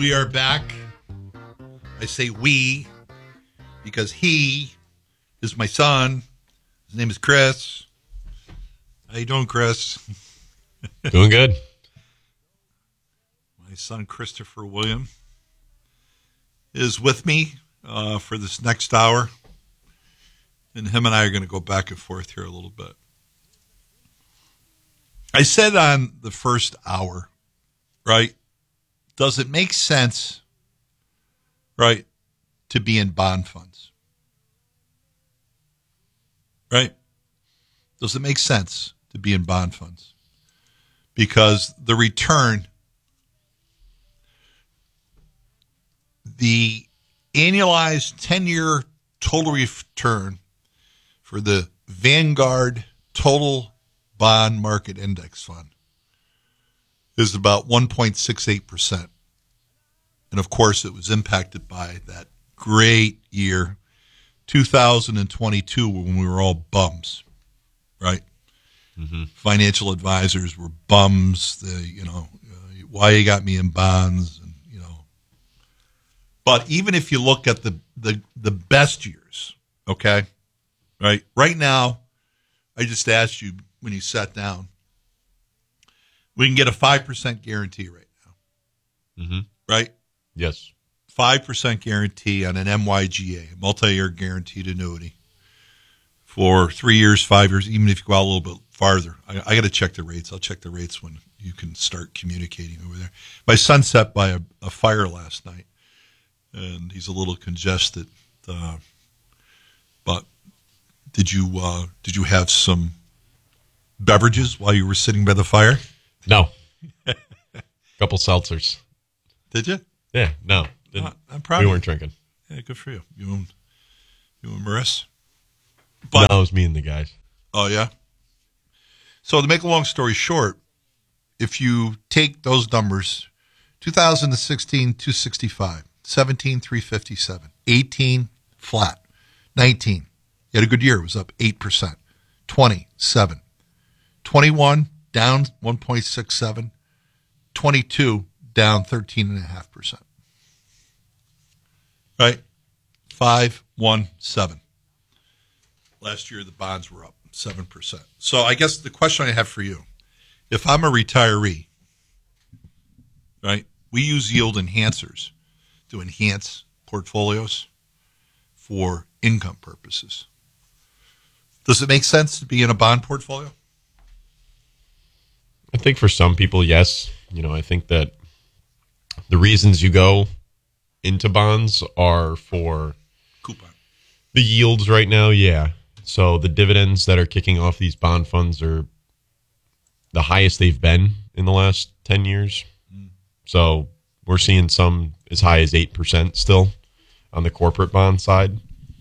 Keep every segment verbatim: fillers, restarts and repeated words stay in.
We are back. I say we because he is my son. His name is Chris. How you doing, Chris? Doing good. My son, Christopher William, is with me uh, for this next hour. And him and I are going to go back and forth here a little bit. I said on the first hour, right? Does it make sense, right, to be in bond funds? Right? Does it make sense to be in bond funds? Because the return, the annualized ten-year total return for the Vanguard Total Bond Market Index Fund is about one point six eight percent. And, of course, it was impacted by that great year, two thousand twenty-two, when we were all bums, right? Mm-hmm. Financial advisors were bums. The, you know, uh, why you got me in bonds, and you know. But even if you look at the the, the best years, okay, right? Right now, I just asked you when you sat down, we can get a five percent guarantee right now, mm-hmm. right? Yes. five percent guarantee on an M Y G A, a multi-year guaranteed annuity, for three years, five years, even if you go out a little bit farther. I, I got to check the rates. I'll check the rates when you can start communicating over there. My son sat by a, a fire last night, and he's a little congested. Uh, but did you uh, did you have some beverages while you were sitting by the fire? No. A couple seltzers. Did you? Yeah, no. Didn't. Uh, I'm proud We of weren't you. drinking. Yeah, good for you. You and, you and Maris? But, no, it was me and the guys. Oh, yeah? So to make a long story short, if you take those numbers, two thousand sixteen, two sixty-five, seventeen, three fifty-seven, eighteen, flat, nineteen, you had a good year. It was up eight percent, twenty, seven, twenty-one, down one point six seven, twenty-two, down thirteen point five percent. Right? five, one, seven. Last year, the bonds were up seven percent. So I guess the question I have for you, if I'm a retiree, right, we use yield enhancers to enhance portfolios for income purposes. Does it make sense to be in a bond portfolio? I think for some people, yes. You know, I think that the reasons you go into bonds are for coupon. The yields right now, yeah. So the dividends that are kicking off these bond funds are the highest they've been in the last ten years. Mm. So we're seeing some as high as eight percent still on the corporate bond side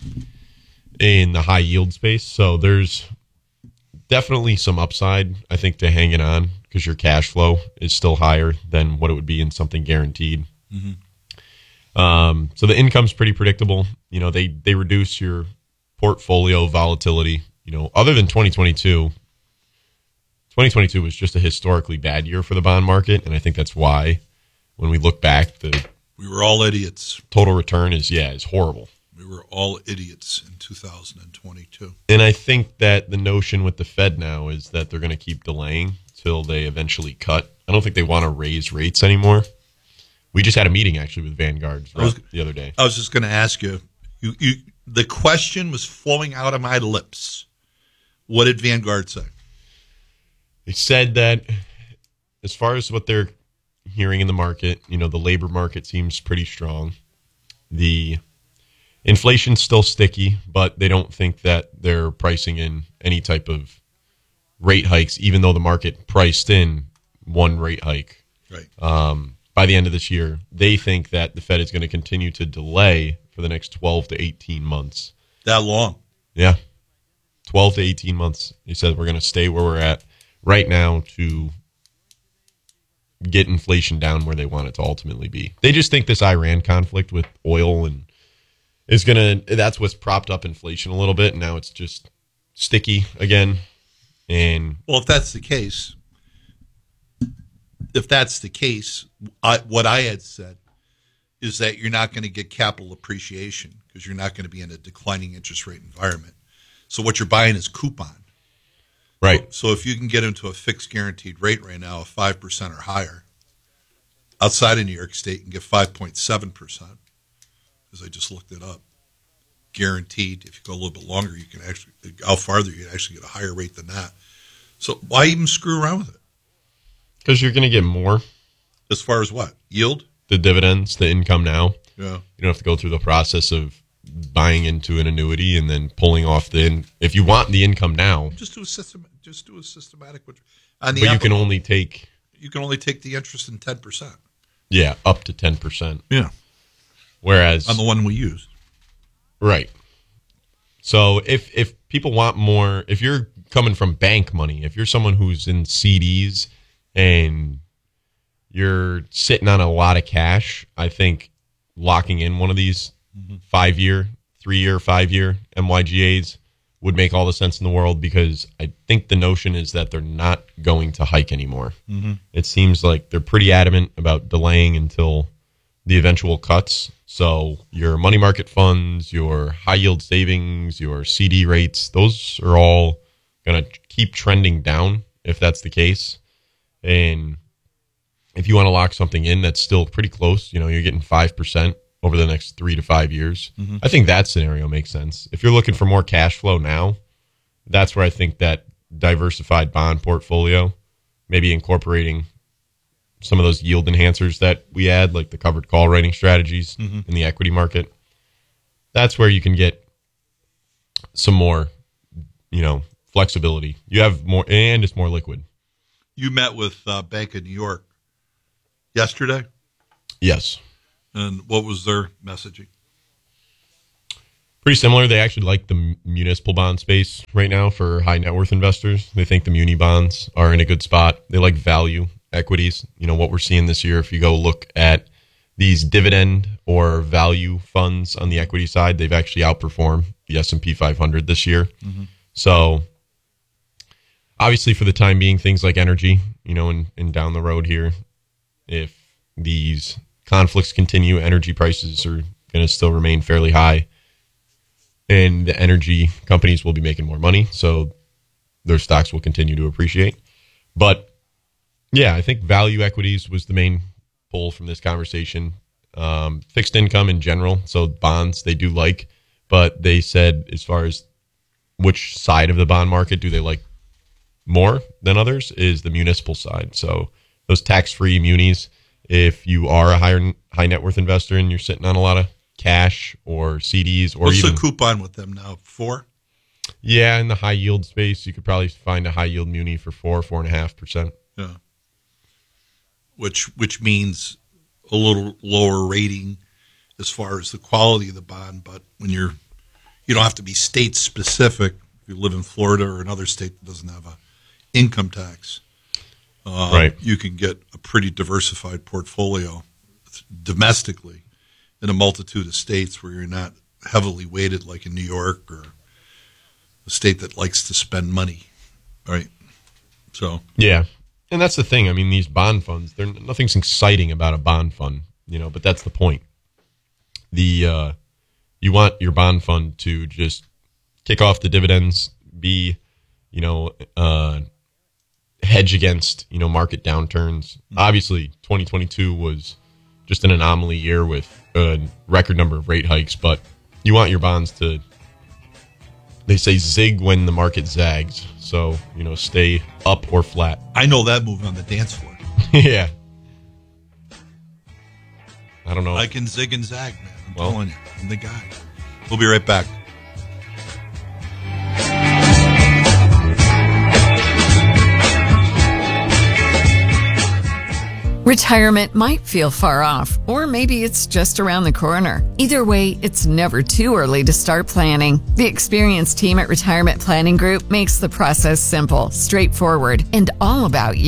in the high yield space. So there's definitely some upside, I think, to hanging on because your cash flow is still higher than what it would be in something guaranteed. Mm-hmm. Um, so the income's pretty predictable. You know, they, they reduce your portfolio volatility. You know, other than twenty twenty-two, twenty twenty-two was just a historically bad year for the bond market, and I think that's why when we look back, the we were all idiots. Total return is, yeah, is horrible. We were all idiots in two thousand twenty-two. And I think that the notion with the Fed now is that they're going to keep delaying till they eventually cut. I don't think they want to raise rates anymore. We just had a meeting, actually, with Vanguard was, the other day. I was just going to ask you, you, you, the question was flowing out of my lips. What did Vanguard say? They said that as far as what they're hearing in the market, you know, the labor market seems pretty strong. The inflation's still sticky, but they don't think that they're pricing in any type of rate hikes, even though the market priced in one rate hike. Right. Um, by the end of this year, they think that the Fed is going to continue to delay for the next twelve to eighteen months. That long? Yeah. twelve to eighteen months. He said we're going to stay where we're at right now to get inflation down where they want it to ultimately be. They just think this Iran conflict with oil and is going to, that's what's propped up inflation a little bit. And now it's just sticky again. And well, if that's the case, if that's the case, I, what I had said is that you're not going to get capital appreciation because you're not going to be in a declining interest rate environment. So what you're buying is coupon. Right. So, so if you can get into a fixed guaranteed rate right now of five percent or higher, outside of New York State, you can get five point seven percent, because I just looked it up. Guaranteed. If you go a little bit longer, you can actually, out farther, you can actually get a higher rate than that. So why even screw around with it? Because you're going to get more. As far as what? Yield? The dividends, the income now. Yeah. You don't have to go through the process of buying into an annuity and then pulling off the in, if you want the income now. Just do a system. Just do a systematic. On the but you Apple, can only take. You can only take the interest in ten percent. Yeah, up to ten percent. Yeah. Whereas on the one we used. Right. So if if people want more, if you're coming from bank money, if you're someone who's in C Ds and you're sitting on a lot of cash, I think locking in one of these mm-hmm. five-year, three-year, five-year M Y G As would make all the sense in the world, because I think the notion is that they're not going to hike anymore. Mm-hmm. It seems like they're pretty adamant about delaying until the eventual cuts. So your money market funds, your high-yield savings, your C D rates, those are all going to keep trending down if that's the case. And if you want to lock something in that's still pretty close, you know, you're getting five percent over the next three to five years. Mm-hmm. I think that scenario makes sense. If you're looking for more cash flow now, that's where I think that diversified bond portfolio, maybe incorporating some of those yield enhancers that we add, like the covered call writing strategies mm-hmm. in the equity market, that's where you can get some more, you know, flexibility. You have more, and it's more liquid. You met with uh, Bank of New York yesterday? Yes. And what was their messaging? Pretty similar. They actually like the municipal bond space right now for high net worth investors. They think the muni bonds are in a good spot. They like value equities. You know, what we're seeing this year, if you go look at these dividend or value funds on the equity side, they've actually outperformed the S and P five hundred this year. Mm-hmm. So obviously for the time being, things like energy, you know, and, and down the road here, if these conflicts continue, energy prices are going to still remain fairly high, and the energy companies will be making more money, so their stocks will continue to appreciate. But yeah, I think value equities was the main pull from this conversation. Um, fixed income in general, so bonds they do like, but they said as far as which side of the bond market do they like more than others is the municipal side. So those tax-free munis, if you are a higher high net worth investor and you're sitting on a lot of cash or C Ds or What's even the coupon with them now? Four? Yeah, in the high yield space, you could probably find a high yield muni for four, four and a half percent. Yeah. Which which means a little lower rating as far as the quality of the bond, but when you're you don't have to be state specific. If you live in Florida or another state that doesn't have a income tax, uh, right. you can get a pretty diversified portfolio domestically in a multitude of states where you're not heavily weighted like in New York or a state that likes to spend money, right? So yeah, and that's the thing. I mean, these bond funds, they're nothing's exciting about a bond fund, you know, but that's the point. The uh, you want your bond fund to just kick off the dividends, be, you know, uh, hedge against, you know, market downturns. Mm-hmm. Obviously, twenty twenty-two was just an anomaly year with a record number of rate hikes, but you want your bonds to, they say, zig when the market zags. So, you know, stay up or flat. I know that move on the dance floor. Yeah. I don't know. I can zig and zag, man. I'm well, telling you. I'm the guy. We'll be right back. Retirement might feel far off, or maybe it's just around the corner. Either way, it's never too early to start planning. The experienced team at Retirement Planning Group makes the process simple, straightforward, and all about you.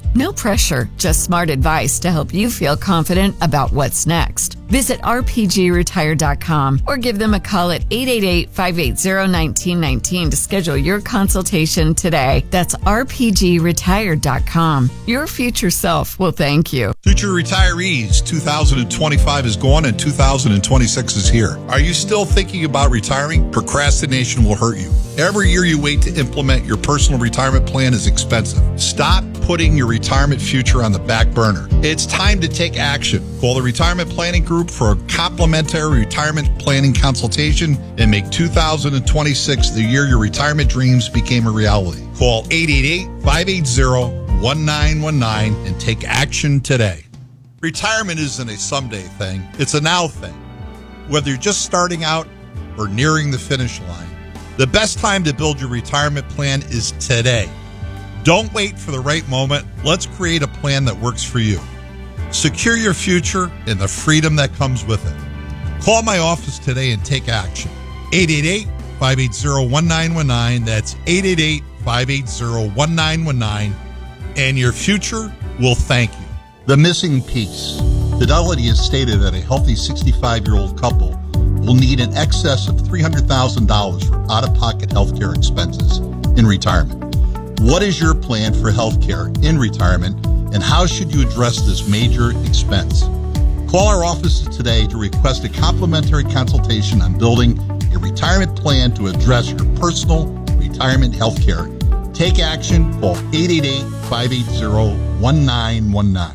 No pressure, just smart advice to help you feel confident about what's next. Visit r p g retire dot com or give them a call at eight eight eight, five eight zero, one nine one nine to schedule your consultation today. That's r p g retire dot com. Your future self will thank you. Future retirees, two thousand twenty-five is gone and two thousand twenty-six is here. Are you still thinking about retiring? Procrastination will hurt you. Every year you wait to implement your personal retirement plan is expensive. Stop putting your retirement future on the back burner. It's time to take action. Call the Retirement Planning Group for a complimentary retirement planning consultation and make two thousand twenty-six the year your retirement dreams became a reality. Call eight eight eight, five eight zero, one nine one nine and take action today. Retirement isn't a someday thing, it's a now thing. Whether you're just starting out or nearing the finish line, the best time to build your retirement plan is today. Don't wait for the right moment. Let's create a plan that works for you. Secure your future and the freedom that comes with it. Call my office today and take action. eight eight eight, five eight zero, one nine one nine. That's eight eight eight, five eight zero, one nine one nine. And your future will thank you. The missing piece. Fidelity has stated that a healthy sixty-five-year-old couple will need in excess of three hundred thousand dollars for out-of-pocket healthcare expenses in retirement. What is your plan for healthcare in retirement, and how should you address this major expense? Call our offices today to request a complimentary consultation on building a retirement plan to address your personal retirement healthcare. Take action. Call eight eight eight, five eight zero, one nine one nine.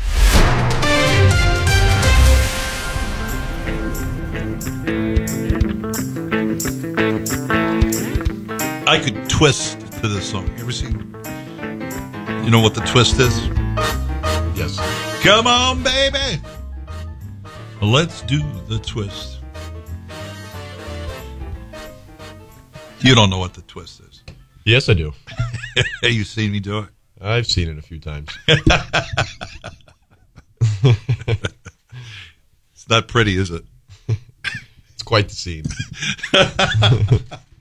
I could twist to this song. You ever seen? You know what the twist is? Yes. Come on, baby. Let's do the twist. You don't know what the twist is. Yes, I do. You've seen me do it. I've seen it a few times. It's not pretty, is it? It's quite the scene.